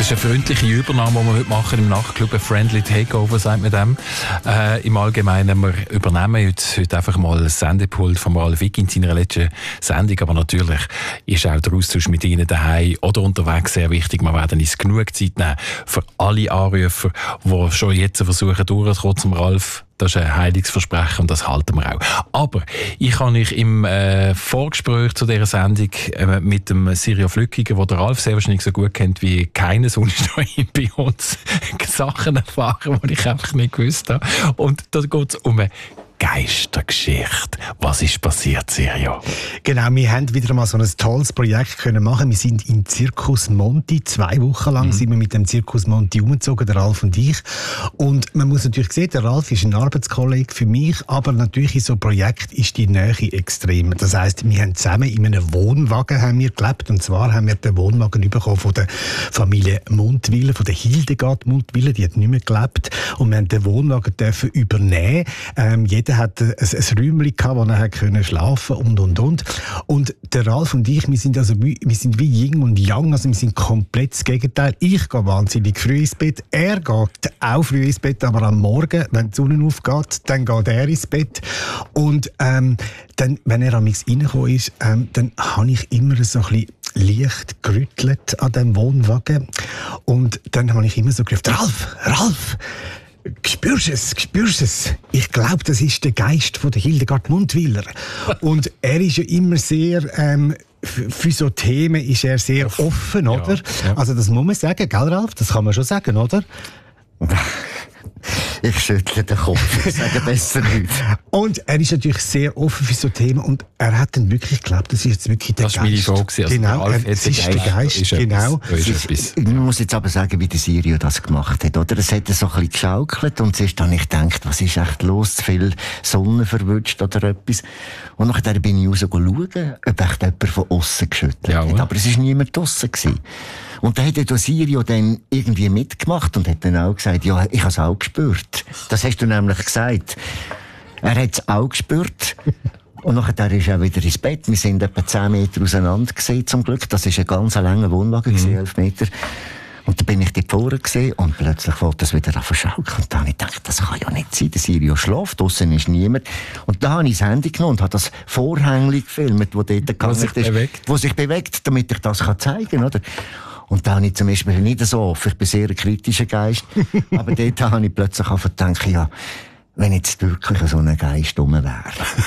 ist eine freundliche Übernahme, die wir heute machen im Nachtclub. Ein Friendly Takeover, sagt man dem. Im Allgemeinen, wir übernehmen heute einfach mal das Sendepult von Ralf Wick in seiner letzten Sendung. Aber natürlich ist auch der Austausch mit Ihnen daheim oder unterwegs sehr wichtig. Wir werden uns genug Zeit nehmen für alle Anrufer, die schon jetzt versuchen, durchzukommen zum Ralf. Das ist ein Heilungsversprechen und das halten wir auch. Aber ich habe euch im Vorgespräch zu dieser Sendung mit dem Sirio Flückiger, den der Ralf sehr wahrscheinlich so gut kennt wie keiner sonst bei uns, Sachen erfahren, die ich einfach nicht gewusst habe. Und da geht es um eine Geistergeschichte. Was ist passiert, Sirio? Genau, wir haben wieder mal so ein tolles Projekt können machen. Wir sind im Zirkus Monti. 2 Wochen lang sind wir mit dem Zirkus Monti umgezogen, der Ralf und ich. Und man muss natürlich sehen, der Ralf ist ein Arbeitskollege für mich, aber natürlich in so einem Projekt ist die Nähe extrem. Das heisst, wir haben zusammen in einem Wohnwagen gelebt. Und zwar haben wir den Wohnwagen bekommen von der Familie Mundwiller, von der Hildegard Mundwiller. Die hat nicht mehr gelebt. Und wir haben den Wohnwagen dürfen übernehmen. Jeder hat ein Räumchen gehabt, wo er schlafen konnte und der Ralf und ich, wir sind wie Yin und Yang, also wir sind komplett das Gegenteil. Ich gehe wahnsinnig früh ins Bett, er geht auch früh ins Bett, aber am Morgen, wenn die Sonne aufgeht, dann geht er ins Bett. Und dann, wenn er am Mix reingekommen ist, dann habe ich immer so ein bisschen leicht gerüttelt an dem Wohnwagen und dann habe ich immer so gerufen, Ralf! Spürst es? Ich glaube, das ist der Geist von der Hildegard Mundwiller. Und er ist ja immer sehr, für so Themen ist er sehr offen, oder? Ja. Also das muss man sagen, gell, Ralf? Das kann man schon sagen, oder? Ich schüttle den Kopf, ich sage besser nicht. Und er ist natürlich sehr offen für so Themen und er hat dann wirklich geglaubt, das ist jetzt wirklich der Geist. Das war meine Frage. Also genau, es ist der Geist, genau. Ich muss jetzt aber sagen, wie der Sirio das gemacht hat, oder? Es hat so ein bisschen geschaukelt und zuerst habe ich gedacht, was ist echt los, zu viel Sonne verwünscht oder etwas. Und nachher bin ich raus schauen, ob echt jemand von aussen geschüttelt hat. Aber es war niemand draussen gewesen. Und da hat der Sirio dann irgendwie mitgemacht und hat dann auch gesagt, ja, ich habe es auch gespürt. Das hast du nämlich gesagt. Er hat es auch gespürt. Und nachher ist er wieder ins Bett. Wir sind etwa 10 Meter auseinander gesehen, zum Glück. Das war ein ganz langer Wohnwagen, 11 Meter. Und da bin ich dort vorne gesehen und plötzlich wollte es wieder verschaukeln. Und da habe ich gedacht, das kann ja nicht sein. Der Sirio schläft, draussen ist niemand. Und da habe ich das Handy genommen und habe das Vorhängchen gefilmt, wo sich bewegt, damit ich das zeigen kann, oder? Und da habe ich zum Beispiel nicht so offen, ich bin sehr ein kritischer Geist, aber dort habe ich plötzlich gedacht, ja, wenn jetzt wirklich so ein Geist rum wäre.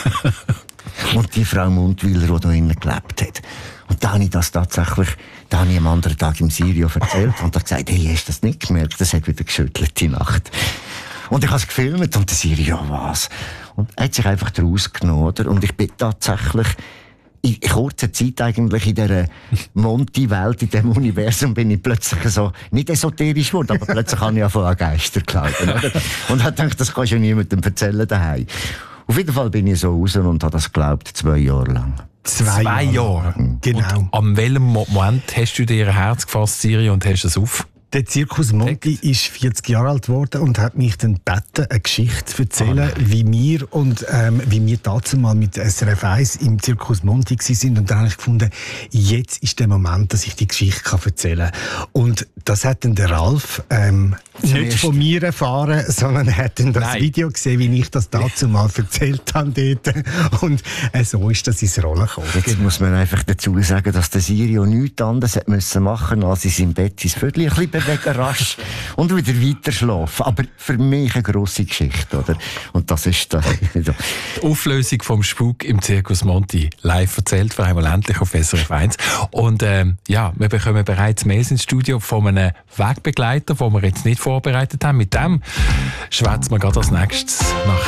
Und die Frau Mundwiller, die da drinnen gelebt hat. Und da habe ich das tatsächlich, da habe ich am anderen Tag im Sirio erzählt und er gesagt, hey, hast du das nicht gemerkt? Das hat wieder geschüttelt, die Nacht. Und ich habe es gefilmt und der Sirio, was? Und er hat sich einfach daraus genommen, oder? Und ich bin tatsächlich, in kurzer Zeit eigentlich in dieser Monti-Welt, in diesem Universum, bin ich plötzlich so, nicht esoterisch geworden, aber plötzlich habe ich ja an Geister glauben, oder? Und habe gedacht, das kannst du ja niemandem erzählen daheim. Auf jeden Fall bin ich so raus und habe das geglaubt, 2 Jahre lang. 2 Jahre? Genau. Und an welchem Moment hast du dir ein Herz gefasst, Siri, und hast es auf? Der Zirkus Monti ist 40 Jahre alt geworden und hat mich dann gebeten, eine Geschichte zu erzählen, wie wir dazu mal mit SRF 1 im Zirkus Monti waren. Und dann habe ich gefunden, jetzt ist der Moment, dass ich die Geschichte erzählen kann. Und das hat dann der Ralf nicht von mir erfahren, sondern er hat dann das Video gesehen, wie ich das dazu mal erzählt habe dort. Und so ist das ins Rollen gekommen. Jetzt muss man einfach dazu sagen, dass der Sirio nichts anderes hat müssen machen, als in seinem Bett sein Viertel ein bisschen bewegen, rasch und wieder weiter schlafen. Aber für mich eine grosse Geschichte, oder? Und das ist da. Die Auflösung vom Spuk im Zirkus Monti live erzählt, vor allem endlich auf SRF 1. Und wir bekommen bereits Mails ins Studio von einem Wegbegleiter, den wir jetzt nicht vorbereitet haben. Mit dem schwätzen wir gerade als nächstes nach